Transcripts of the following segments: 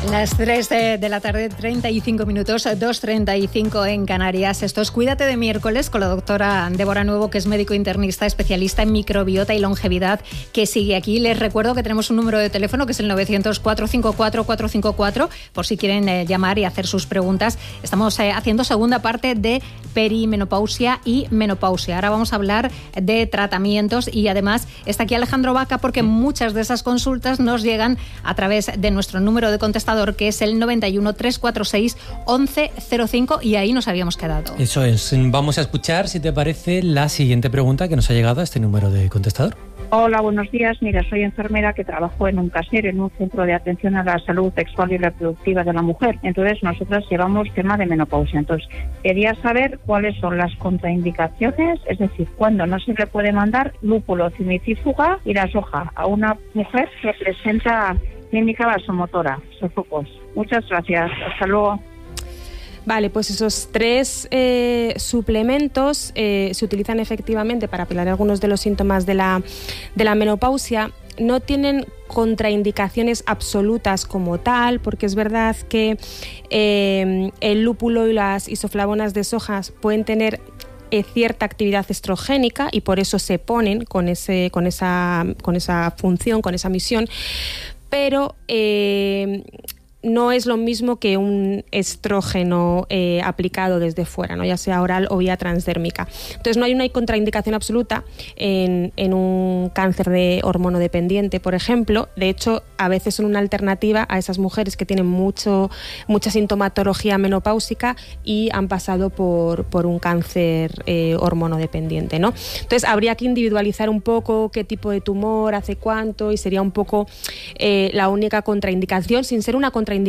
Las 3 de la tarde, 35 minutos, 2:35 en Canarias. Esto es Cuídate de miércoles con la doctora Débora Nuevo, que es médico internista, especialista en microbiota y longevidad, que sigue aquí. Les recuerdo que tenemos un número de teléfono que es el 900-454-454, por si quieren llamar y hacer sus preguntas. Estamos haciendo segunda parte de perimenopausia y menopausia. Ahora vamos a hablar de tratamientos y además está aquí Alejandro Vaca, porque muchas de esas consultas nos llegan a través de nuestro número de contestador, que es el 91 346 1105, y ahí nos habíamos quedado. Eso es. Vamos a escuchar, si te parece, la siguiente pregunta que nos ha llegado a este número de contestador. Hola, buenos días. Mira, soy enfermera que trabajo en un CASER, en un centro de atención a la salud sexual y reproductiva de la mujer. Entonces, nosotras llevamos tema de menopausia. Entonces, quería saber cuáles son las contraindicaciones, es decir, cuándo no se le puede mandar lúpulo, cimicífuga y la soja a una mujer que presenta clínica vasomotora, sofocos. Muchas gracias. Hasta luego. Vale, pues esos 3 suplementos se utilizan efectivamente para paliar algunos de los síntomas de la menopausia. No tienen contraindicaciones absolutas como tal, porque es verdad que el lúpulo y las isoflavonas de sojas pueden tener cierta actividad estrogénica y por eso se ponen con esa función, con esa misión, pero no es lo mismo que un estrógeno aplicado desde fuera, ¿no? Ya sea oral o vía transdérmica. Entonces no hay una contraindicación absoluta en un cáncer de hormono dependiente, por ejemplo. De hecho, a veces son una alternativa a esas mujeres que tienen mucha sintomatología menopáusica y han pasado por un cáncer hormono dependiente, ¿no? Entonces habría que individualizar un poco qué tipo de tumor, hace cuánto, y sería un poco la única contraindicación, sin ser una contraindicación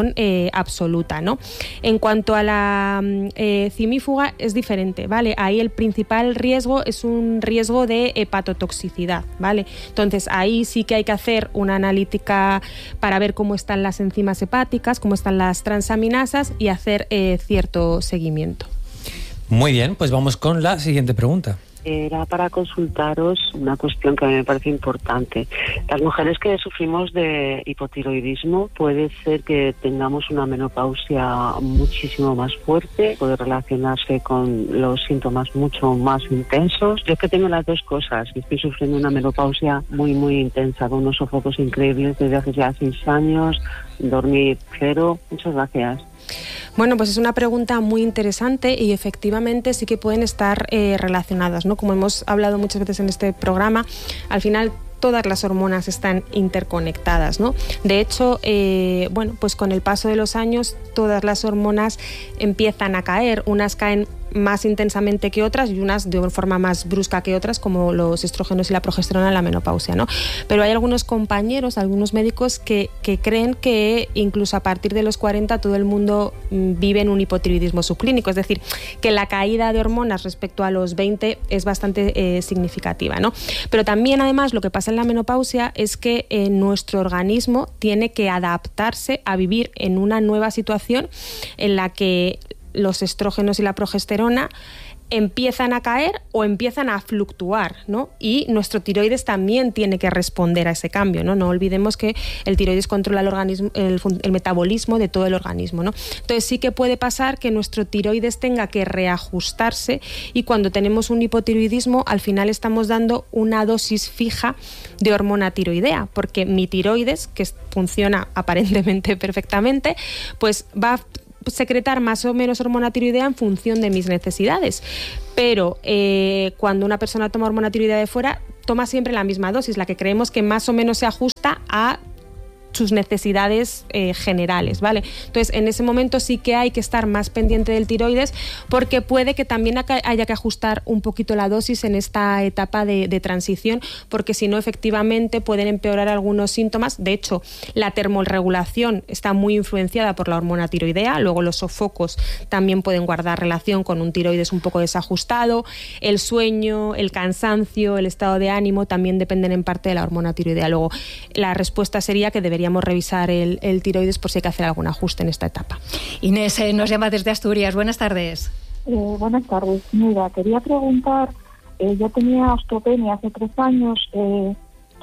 absoluta, ¿no? En cuanto a la cimífuga es diferente, ¿vale? Ahí el principal riesgo es un riesgo de hepatotoxicidad, ¿vale? Entonces ahí sí que hay que hacer una analítica para ver cómo están las enzimas hepáticas, cómo están las transaminasas y hacer cierto seguimiento. Muy bien, pues vamos con la siguiente pregunta. Era para consultaros una cuestión que a mí me parece importante. Las mujeres que sufrimos de hipotiroidismo, puede ser que tengamos una menopausia muchísimo más fuerte, puede relacionarse con los síntomas mucho más intensos. Yo es que tengo las dos cosas, estoy sufriendo una menopausia muy muy intensa, con unos sofocos increíbles desde hace ya 6 años, dormir cero. Muchas gracias. Bueno, pues es una pregunta muy interesante y efectivamente sí que pueden estar relacionadas, ¿no? Como hemos hablado muchas veces en este programa, al final todas las hormonas están interconectadas, ¿no? De hecho, bueno, pues con el paso de los años todas las hormonas empiezan a caer, unas caen más intensamente que otras y unas de forma más brusca que otras, como los estrógenos y la progesterona en la menopausia, ¿no? Pero hay algunos compañeros, algunos médicos que creen que incluso a partir de los 40 todo el mundo vive en un hipotiroidismo subclínico, es decir, que la caída de hormonas respecto a los 20 es bastante significativa, ¿no? Pero también además lo que pasa en la menopausia es que nuestro organismo tiene que adaptarse a vivir en una nueva situación en la que los estrógenos y la progesterona empiezan a caer o empiezan a fluctuar, ¿no? Y nuestro tiroides también tiene que responder a ese cambio, ¿no? No olvidemos que el tiroides controla el organismo, el metabolismo de todo el organismo, ¿no? Entonces sí que puede pasar que nuestro tiroides tenga que reajustarse y cuando tenemos un hipotiroidismo al final estamos dando una dosis fija de hormona tiroidea, porque mi tiroides, que funciona aparentemente perfectamente, pues va a secretar más o menos hormona tiroidea en función de mis necesidades. Pero cuando una persona toma hormona tiroidea de fuera, toma siempre la misma dosis, la que creemos que más o menos se ajusta a sus necesidades generales, ¿vale? Entonces, en ese momento sí que hay que estar más pendiente del tiroides porque puede que también haya que ajustar un poquito la dosis en esta etapa de transición, porque si no, efectivamente pueden empeorar algunos síntomas. De hecho, la termorregulación está muy influenciada por la hormona tiroidea, luego los sofocos también pueden guardar relación con un tiroides un poco desajustado, el sueño, el cansancio, el estado de ánimo también dependen en parte de la hormona tiroidea. Luego, la respuesta sería que deberíamos revisar el tiroides por si hay que hacer algún ajuste en esta etapa. Inés nos llama desde Asturias. Buenas tardes. Buenas tardes. Mira, quería preguntar, yo tenía osteopenia hace 3 años,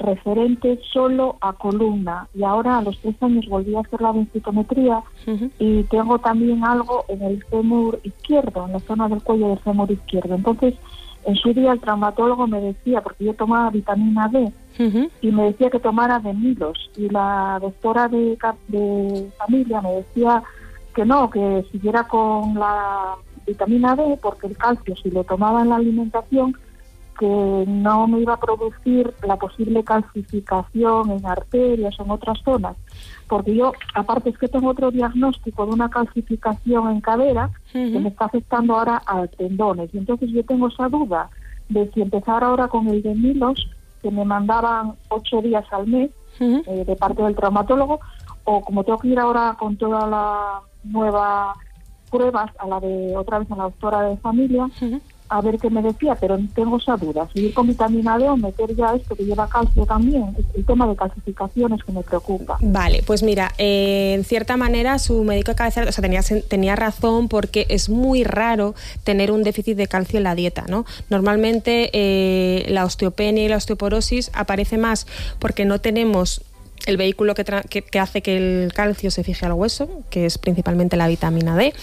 referente solo a columna, y ahora a los 3 años volví a hacer la densitometría y tengo también algo en el fémur izquierdo, en la zona del cuello del fémur izquierdo. Entonces, en su día el traumatólogo me decía, porque yo tomaba vitamina D, y me decía que tomara de Milos, y la doctora de familia me decía que no, que siguiera con la vitamina D, porque el calcio, si lo tomaba en la alimentación, que no me iba a producir la posible calcificación en arterias o en otras zonas, porque yo, aparte es que tengo otro diagnóstico de una calcificación en cadera que me está afectando ahora a tendones, y entonces yo tengo esa duda de si empezar ahora con el de Milos, que me mandaban 8 días al mes de parte del traumatólogo, o como tengo que ir ahora con toda la nueva pruebas a la de otra vez a la doctora de familia, a ver qué me decía, pero tengo esa duda, seguir con vitamina D o meter ya esto que lleva calcio también, el tema de calcificaciones que me preocupa. Vale, pues mira, en cierta manera su médico de cabecera, o sea, tenía razón, porque es muy raro tener un déficit de calcio en la dieta, ¿no? Normalmente la osteopenia y la osteoporosis aparece más porque no tenemos el vehículo que hace que el calcio se fije al hueso, que es principalmente la vitamina D,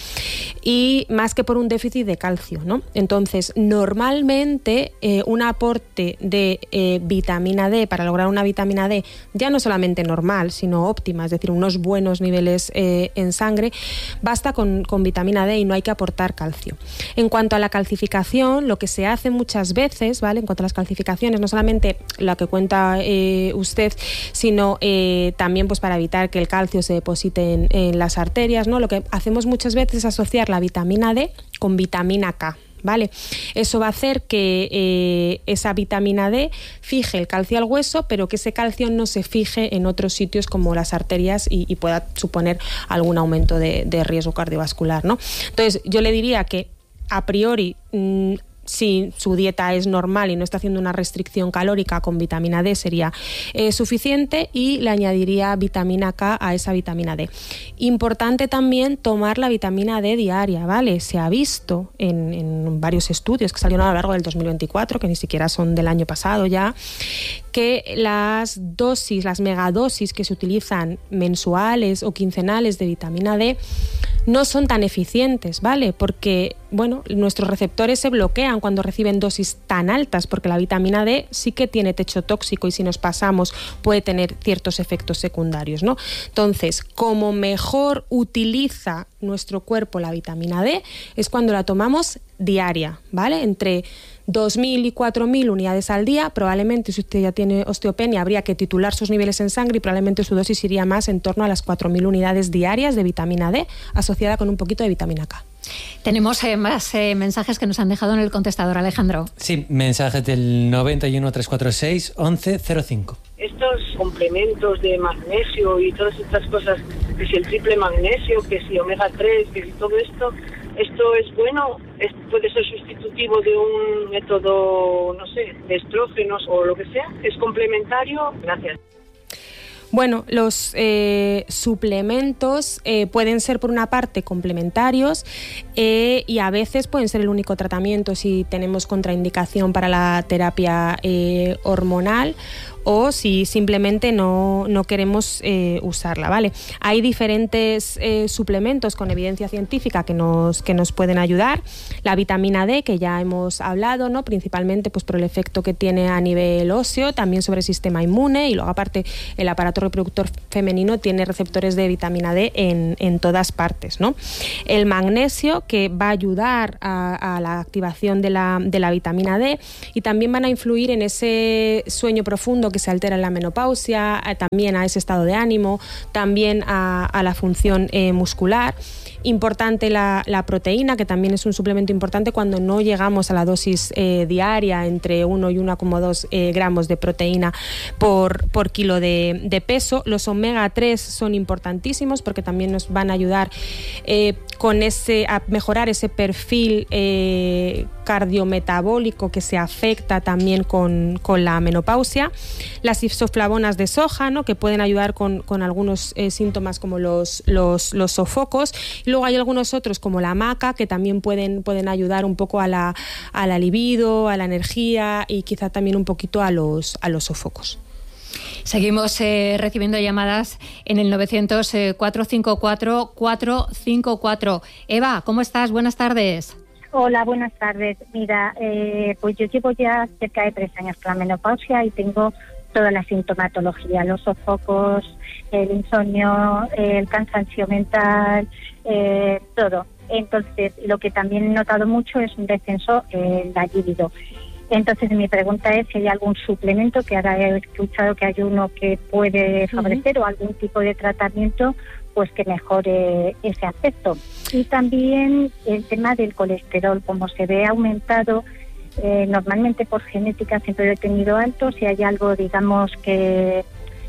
y más que por un déficit de calcio, ¿no? Entonces, normalmente un aporte de vitamina D, para lograr una vitamina D ya no solamente normal, sino óptima, es decir, unos buenos niveles en sangre, basta con vitamina D y no hay que aportar calcio. En cuanto a la calcificación, lo que se hace muchas veces, ¿vale? En cuanto a las calcificaciones, no solamente la que cuenta usted, sino también pues para evitar que el calcio se deposite en las arterias, ¿no? Lo que hacemos muchas veces es asociar la vitamina D con vitamina K, ¿vale? Eso va a hacer que esa vitamina D fije el calcio al hueso, pero que ese calcio no se fije en otros sitios como las arterias y pueda suponer algún aumento de riesgo cardiovascular, ¿no? Entonces, yo le diría que a priori, si su dieta es normal y no está haciendo una restricción calórica, con vitamina D sería suficiente, y le añadiría vitamina K a esa vitamina D. Importante también tomar la vitamina D diaria, ¿vale? Se ha visto en varios estudios que salieron a lo largo del 2024, que ni siquiera son del año pasado ya, que las megadosis que se utilizan mensuales o quincenales de vitamina D no son tan eficientes, ¿vale? Porque, bueno, nuestros receptores se bloquean cuando reciben dosis tan altas, porque la vitamina D sí que tiene techo tóxico y si nos pasamos puede tener ciertos efectos secundarios, ¿no? Entonces, como mejor utiliza nuestro cuerpo la vitamina D es cuando la tomamos diaria, ¿vale? Entre 2.000 y 4.000 unidades al día. Probablemente, si usted ya tiene osteopenia, habría que titular sus niveles en sangre y probablemente su dosis iría más en torno a las 4.000 unidades diarias de vitamina D, asociada con un poquito de vitamina K. Tenemos más mensajes que nos han dejado en el contestador, Alejandro. Sí, mensajes del 91 346 1105. Estos complementos de magnesio y todas estas cosas, que si el triple magnesio, que si omega 3, que si todo esto es bueno, puede ser sustitutivo de un método, no sé, de estrógenos o lo que sea, es complementario. Gracias. Bueno, los suplementos pueden ser por una parte complementarios y a veces pueden ser el único tratamiento si tenemos contraindicación para la terapia hormonal o si simplemente no queremos usarla, ¿vale? Hay diferentes suplementos con evidencia científica que nos pueden ayudar. La vitamina D, que ya hemos hablado, ¿no? Principalmente pues por el efecto que tiene a nivel óseo, también sobre el sistema inmune, y luego aparte el aparato reproductor femenino tiene receptores de vitamina D en todas partes, ¿no? El magnesio, que va a ayudar a la activación de la vitamina D, y también van a influir en ese sueño profundo que se altera en la menopausia, también a ese estado de ánimo, también a la función muscular. Importante la proteína, que también es un suplemento importante cuando no llegamos a la dosis diaria, entre 1 y 1,2 gramos de proteína por kilo de peso. Los omega 3 son importantísimos porque también nos van a ayudar a mejorar ese perfil cardiometabólico que se afecta también con la menopausia. Las isoflavonas de soja, ¿no? Que pueden ayudar con algunos síntomas como los sofocos. Y luego hay algunos otros como la maca, que también pueden ayudar un poco a la libido, a la energía y quizá también un poquito a los sofocos. Seguimos recibiendo llamadas en el 900-454-454. Eva, ¿cómo estás? Buenas tardes. Hola, buenas tardes. Mira, pues yo llevo ya cerca de 3 años con la menopausia y tengo toda la sintomatología, los sofocos, el insomnio, el cansancio mental, todo. Entonces, lo que también he notado mucho es un descenso en la libido. Entonces, mi pregunta es si hay algún suplemento, que ahora he escuchado que hay uno que puede favorecer, o algún tipo de tratamiento pues que mejore ese aspecto. Y también el tema del colesterol, como se ve aumentado, normalmente por genética siempre lo he tenido alto, si hay algo, digamos, que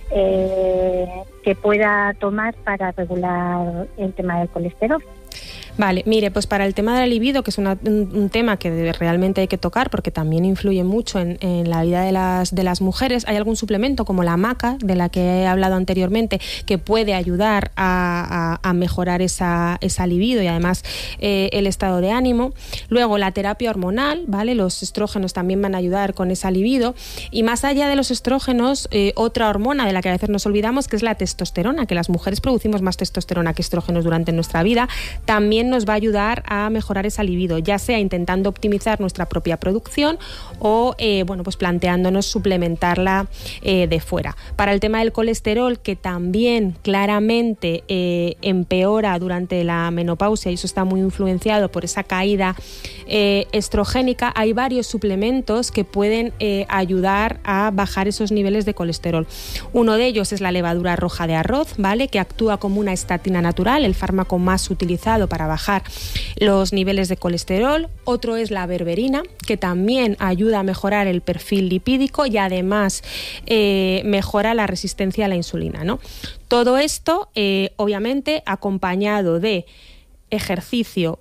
pueda tomar para regular el tema del colesterol. Vale, mire, pues para el tema de la libido, que es un tema que realmente hay que tocar porque también influye mucho en la vida de las mujeres, hay algún suplemento como la maca, de la que he hablado anteriormente, que puede ayudar a mejorar esa libido y además el estado de ánimo. Luego la terapia hormonal, ¿vale? Los estrógenos también van a ayudar con esa libido. Y más allá de los estrógenos, otra hormona de la que a veces nos olvidamos, que es la testosterona, que las mujeres producimos más testosterona que estrógenos durante nuestra vida, también nos va a ayudar a mejorar esa libido, ya sea intentando optimizar nuestra propia producción o pues planteándonos suplementarla de fuera. Para el tema del colesterol, que también claramente empeora durante la menopausia, y eso está muy influenciado por esa caída estrogénica, hay varios suplementos que pueden ayudar a bajar esos niveles de colesterol. Uno de ellos es la levadura roja de arroz, ¿vale? Que actúa como una estatina natural, el fármaco más utilizado para bajar los niveles de colesterol. Otro es la berberina, que también ayuda a mejorar el perfil lipídico y además mejora la resistencia a la insulina, ¿no? Todo esto, obviamente, acompañado de ejercicio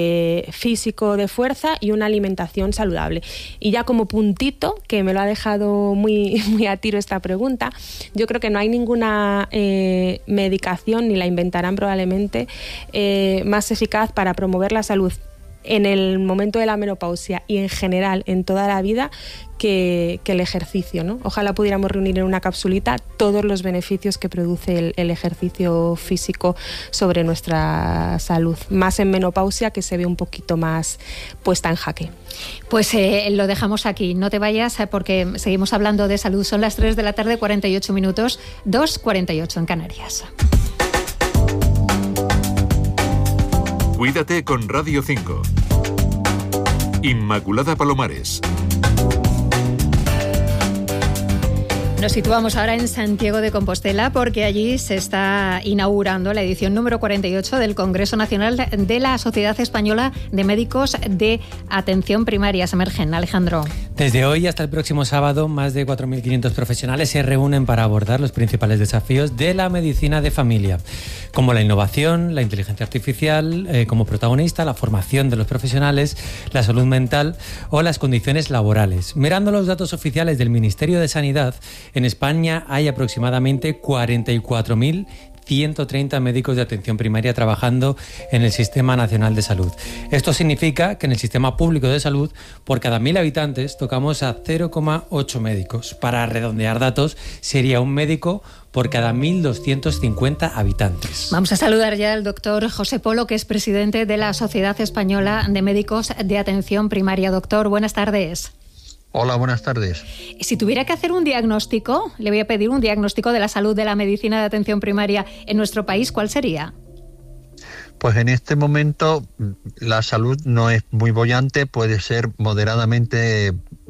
físico de fuerza y una alimentación saludable. Y ya como puntito, que me lo ha dejado muy, muy a tiro esta pregunta, yo creo que no hay ninguna medicación, ni la inventarán probablemente, más eficaz para promover la salud en el momento de la menopausia y en general en toda la vida que el ejercicio, ¿no? Ojalá pudiéramos reunir en una capsulita todos los beneficios que produce el ejercicio físico sobre nuestra salud, más en menopausia, que se ve un poquito más puesta en jaque. Pues lo dejamos aquí, no te vayas porque seguimos hablando de salud. Son las 3 de la tarde, 48 minutos, 2:48 en Canarias. Cuídate con Radio 5. Inmaculada Palomares. Nos situamos ahora en Santiago de Compostela porque allí se está inaugurando la edición número 48 del Congreso Nacional de la Sociedad Española de Médicos de Atención Primaria. Se emergen, Alejandro. Desde hoy hasta el próximo sábado, más de 4.500 profesionales se reúnen para abordar los principales desafíos de la medicina de familia, como la innovación, la inteligencia artificial, como protagonista, la formación de los profesionales, la salud mental o las condiciones laborales. Mirando los datos oficiales del Ministerio de Sanidad, en España hay aproximadamente 44.130 médicos de atención primaria trabajando en el Sistema Nacional de Salud. Esto significa que en el sistema público de salud, por cada 1.000 habitantes, tocamos a 0,8 médicos. Para redondear datos, sería un médico por cada 1.250 habitantes. Vamos a saludar ya al doctor José Polo, que es presidente de la Sociedad Española de Médicos de Atención Primaria. Doctor, buenas tardes. Hola, buenas tardes. Si tuviera que hacer un diagnóstico, le voy a pedir un diagnóstico de la salud de la medicina de atención primaria en nuestro país, ¿cuál sería? Pues en este momento la salud no es muy boyante, puede ser moderadamente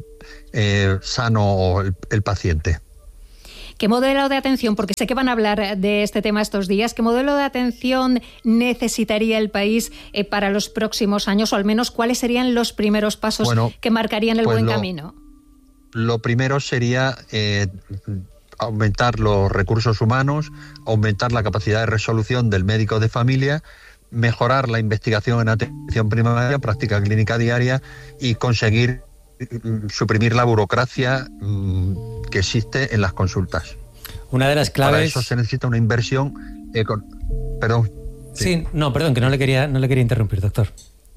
sano el paciente. ¿Qué modelo de atención, porque sé que van a hablar de este tema estos días, qué modelo de atención necesitaría el país para los próximos años, o al menos cuáles serían los primeros pasos que marcarían el buen camino? Lo primero sería aumentar los recursos humanos, aumentar la capacidad de resolución del médico de familia, mejorar la investigación en atención primaria, práctica clínica diaria y conseguir suprimir la burocracia que existe en las consultas. Una de las claves... Para eso se necesita una inversión... Perdón. Sí, no, perdón, que no le quería interrumpir, doctor.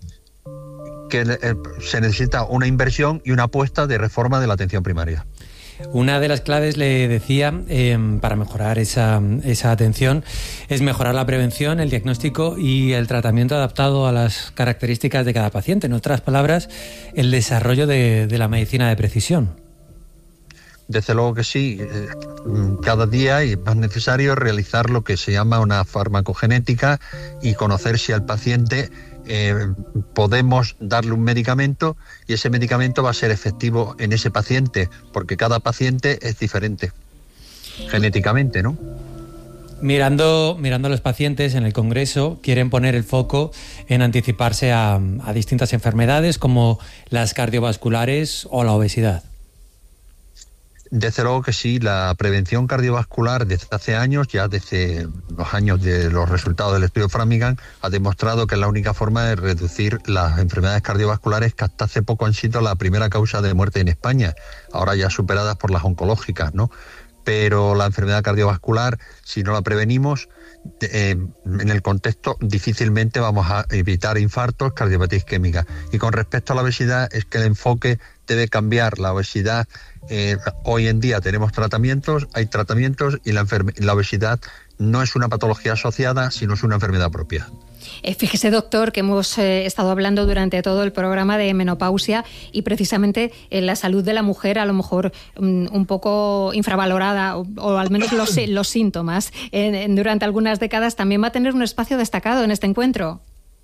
Que se necesita una inversión y una apuesta de reforma de la atención primaria. Una de las claves, le decía, para mejorar esa atención es mejorar la prevención, el diagnóstico y el tratamiento adaptado a las características de cada paciente. En otras palabras, el desarrollo de la medicina de precisión. Desde luego que sí. Cada día es más necesario realizar lo que se llama una farmacogenética y conocer si al paciente podemos darle un medicamento y ese medicamento va a ser efectivo en ese paciente, porque cada paciente es diferente genéticamente, ¿no? Mirando a los pacientes en el Congreso, quieren poner el foco en anticiparse a distintas enfermedades como las cardiovasculares o la obesidad. Desde luego que sí, la prevención cardiovascular desde hace años, ya desde los años de los resultados del estudio Framingham, ha demostrado que es la única forma de reducir las enfermedades cardiovasculares que hasta hace poco han sido la primera causa de muerte en España, ahora ya superadas por las oncológicas, ¿no? Pero la enfermedad cardiovascular, si no la prevenimos, en el contexto difícilmente vamos a evitar infartos, cardiopatía isquémica. Y con respecto a la obesidad, es que el enfoque debe cambiar. La obesidad, hoy en día tenemos tratamientos, hay tratamientos y la obesidad no es una patología asociada, sino es una enfermedad propia. Fíjese, doctor, que hemos estado hablando durante todo el programa de menopausia y precisamente la salud de la mujer a lo mejor un poco infravalorada o al menos los síntomas durante algunas décadas también va a tener un espacio destacado en este encuentro.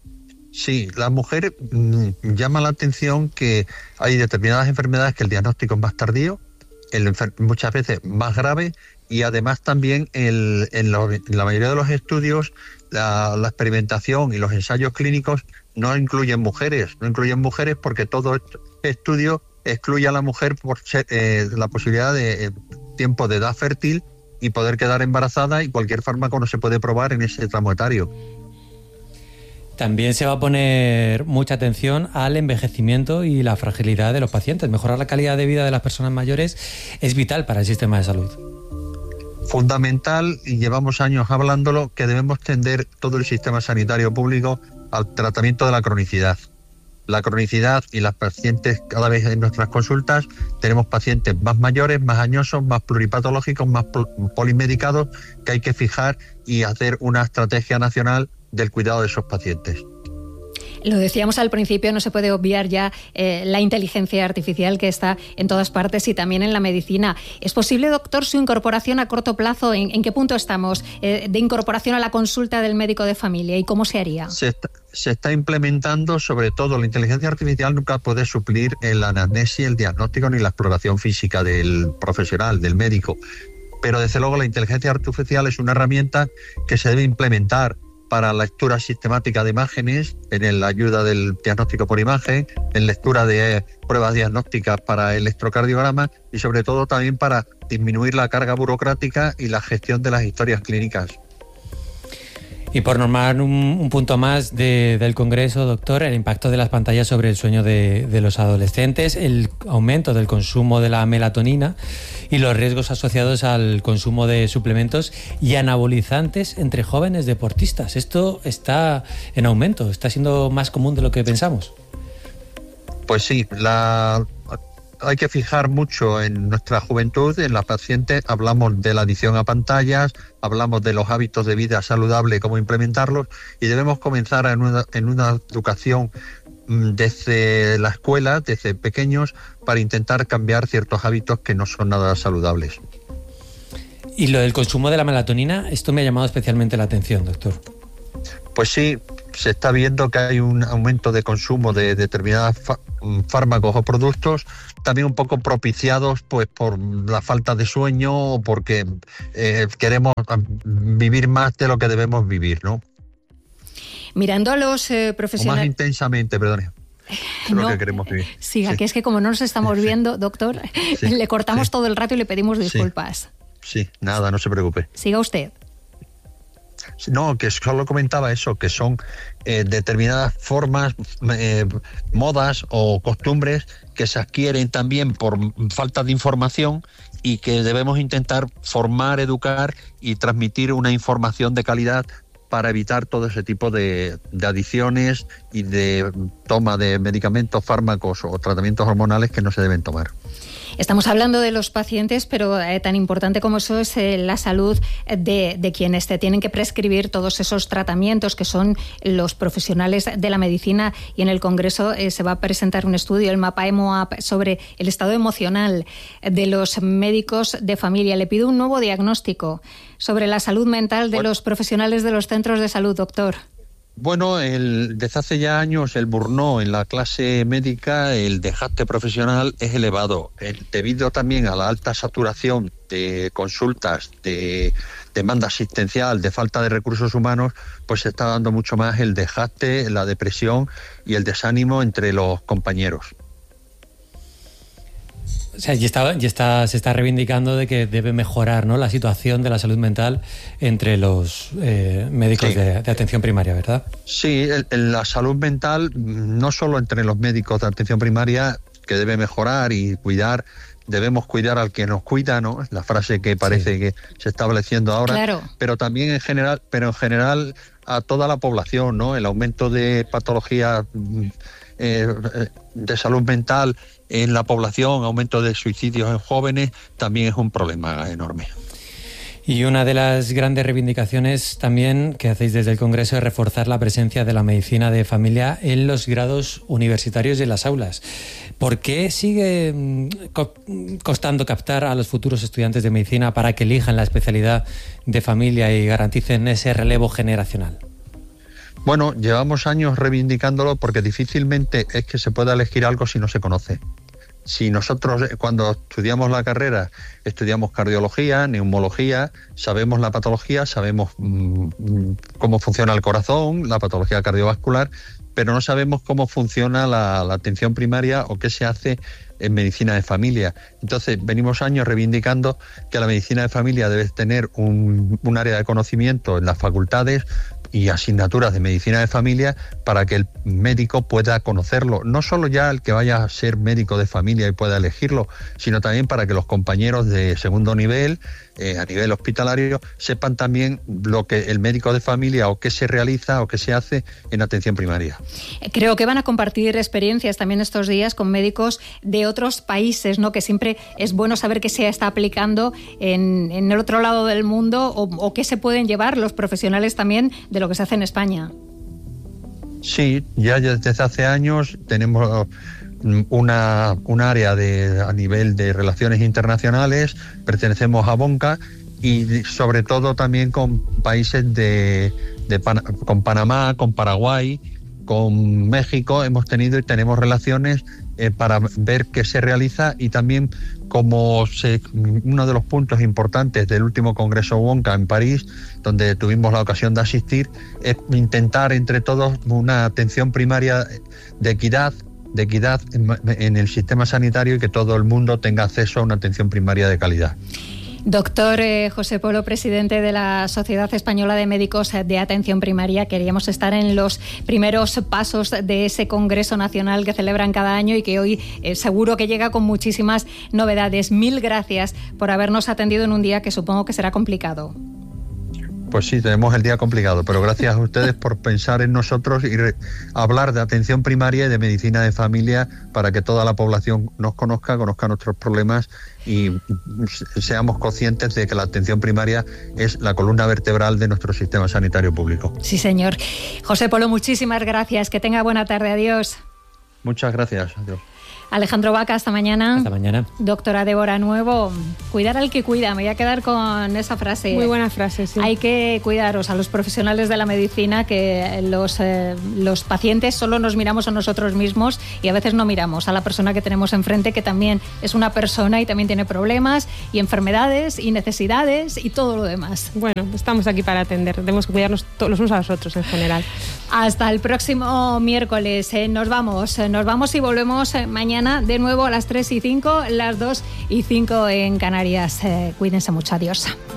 Sí, la mujer llama la atención que hay determinadas enfermedades que el diagnóstico es más tardío, muchas veces más grave y además también en la mayoría de los estudios la experimentación y los ensayos clínicos no incluyen mujeres porque todo estudio excluye a la mujer por la posibilidad de tiempo de edad fértil y poder quedar embarazada y cualquier fármaco no se puede probar en ese tramo etario. También se va a poner mucha atención al envejecimiento y la fragilidad de los pacientes. Mejorar la calidad de vida de las personas mayores es vital para el sistema de salud. Fundamental, y llevamos años hablándolo, que debemos tender todo el sistema sanitario público al tratamiento de la cronicidad. La cronicidad y las pacientes, cada vez en nuestras consultas, tenemos pacientes más mayores, más añosos, más pluripatológicos, más polimedicados, que hay que fijar y hacer una estrategia nacional del cuidado de esos pacientes. Lo decíamos al principio, no se puede obviar ya la inteligencia artificial que está en todas partes y también en la medicina. ¿Es posible, doctor, su incorporación a corto plazo? ¿En qué punto estamos de incorporación a la consulta del médico de familia y cómo se haría? Se está implementando, sobre todo la inteligencia artificial nunca puede suplir la anamnesis, el diagnóstico ni la exploración física del profesional, del médico. Pero desde luego la inteligencia artificial es una herramienta que se debe implementar para la lectura sistemática de imágenes, en la ayuda del diagnóstico por imagen, en lectura de pruebas diagnósticas para el electrocardiograma y sobre todo también para disminuir la carga burocrática y la gestión de las historias clínicas. Y por normar un punto más del Congreso, doctor, el impacto de las pantallas sobre el sueño de los adolescentes, el aumento del consumo de la melatonina y los riesgos asociados al consumo de suplementos y anabolizantes entre jóvenes deportistas. Esto está en aumento, está siendo más común de lo que pensamos. Pues sí, hay que fijar mucho en nuestra juventud, en las pacientes. Hablamos de la adicción a pantallas, hablamos de los hábitos de vida saludable, cómo implementarlos, y debemos comenzar en una educación desde la escuela, desde pequeños, para intentar cambiar ciertos hábitos que no son nada saludables. Y lo del consumo de la melatonina, esto me ha llamado especialmente la atención, doctor. Pues sí, se está viendo que hay un aumento de consumo de determinados fármacos o productos, también un poco propiciados pues por la falta de sueño o porque queremos vivir más de lo que debemos vivir, ¿no? Mirando a los profesionales... O más intensamente, perdón. No, que queremos vivir. Siga, Sí. que es que como no nos estamos viendo, doctor, Sí. le cortamos Sí. todo el rato y le pedimos disculpas. Sí, nada, no se preocupe. Siga usted. No, que solo comentaba eso, que son determinadas formas, modas o costumbres que se adquieren también por falta de información y que debemos intentar formar, educar y transmitir una información de calidad para evitar todo ese tipo de adicciones y de toma de medicamentos, fármacos o tratamientos hormonales que no se deben tomar. Estamos hablando de los pacientes, pero tan importante como eso es la salud de quienes te tienen que prescribir todos esos tratamientos, que son los profesionales de la medicina. Y en el Congreso se va a presentar un estudio, el Mapa EMOAP, sobre el estado emocional de los médicos de familia. Le pido un nuevo diagnóstico sobre la salud mental de los profesionales de los centros de salud, doctor. Bueno, desde hace ya años el burnout en la clase médica, el desgaste profesional es elevado, debido también a la alta saturación de consultas, de demanda asistencial, de falta de recursos humanos, pues se está dando mucho más el desgaste, la depresión y el desánimo entre los compañeros. O sea, se está reivindicando de que debe mejorar, ¿no?, la situación de la salud mental entre los médicos de atención primaria, ¿verdad? Sí, la salud mental, no solo entre los médicos de atención primaria, que debe mejorar y cuidar, debemos cuidar al que nos cuida, ¿no? La frase que parece que se está estableciendo ahora, claro. Pero también en general a toda la población, ¿no? El aumento de patologías de salud mental en la población, aumento de suicidios en jóvenes, también es un problema enorme. Y una de las grandes reivindicaciones también que hacéis desde el Congreso es reforzar la presencia de la medicina de familia en los grados universitarios y en las aulas. ¿Por qué sigue costando captar a los futuros estudiantes de medicina para que elijan la especialidad de familia y garanticen ese relevo generacional? Bueno, llevamos años reivindicándolo porque difícilmente es que se pueda elegir algo si no se conoce. Si nosotros cuando estudiamos la carrera estudiamos cardiología, neumología, sabemos la patología, sabemos cómo funciona el corazón, la patología cardiovascular, pero no sabemos cómo funciona la atención primaria o qué se hace en medicina de familia. Entonces, venimos años reivindicando que la medicina de familia debe tener un área de conocimiento en las facultades y asignaturas de medicina de familia para que el médico pueda conocerlo. No solo ya el que vaya a ser médico de familia y pueda elegirlo, sino también para que los compañeros de segundo nivel, a nivel hospitalario, sepan también lo que el médico de familia o qué se realiza o qué se hace en atención primaria. Creo que van a compartir experiencias también estos días con médicos de otros países, ¿no? Que siempre es bueno saber qué se está aplicando en el otro lado del mundo o qué se pueden llevar los profesionales también de lo que se hace en España. Sí, ya desde hace años tenemos un área a nivel de relaciones internacionales, pertenecemos a BONCA y sobre todo también con países con Panamá, con Paraguay, con México hemos tenido y tenemos relaciones para ver qué se realiza y también uno de los puntos importantes del último Congreso WONCA en París, donde tuvimos la ocasión de asistir, es intentar entre todos una atención primaria de equidad en el sistema sanitario y que todo el mundo tenga acceso a una atención primaria de calidad. Doctor José Polo, presidente de la Sociedad Española de Médicos de Atención Primaria, queríamos estar en los primeros pasos de ese Congreso Nacional que celebran cada año y que hoy seguro que llega con muchísimas novedades. Mil gracias por habernos atendido en un día que supongo que será complicado. Pues sí, tenemos el día complicado, pero gracias a ustedes por pensar en nosotros y hablar de atención primaria y de medicina de familia para que toda la población nos conozca nuestros problemas y seamos conscientes de que la atención primaria es la columna vertebral de nuestro sistema sanitario público. Sí, señor. José Polo, muchísimas gracias. Que tenga buena tarde. Adiós. Muchas gracias. Adiós. Alejandro Vaca, hasta mañana. Hasta mañana. Doctora Débora Nuevo, cuidar al que cuida. Me voy a quedar con esa frase. Muy buena frase, sí. Hay que cuidaros a los profesionales de la medicina, que los pacientes solo nos miramos a nosotros mismos y a veces no miramos a la persona que tenemos enfrente, que también es una persona y también tiene problemas y enfermedades y necesidades y todo lo demás. Bueno, estamos aquí para atender. Tenemos que cuidarnos los unos a los otros en general. Hasta el próximo miércoles. Nos vamos y volvemos mañana de nuevo a las 3:05, las 2:05 en Canarias. Cuídense mucho. Adiós.